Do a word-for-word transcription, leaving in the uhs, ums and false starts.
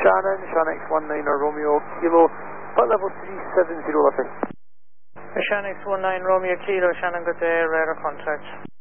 Shannon, Shannon X one nine or Romeo Kilo, put level three seven zero left. Shannon X one nine Romeo Kilo, Shannon, good day, radar contact.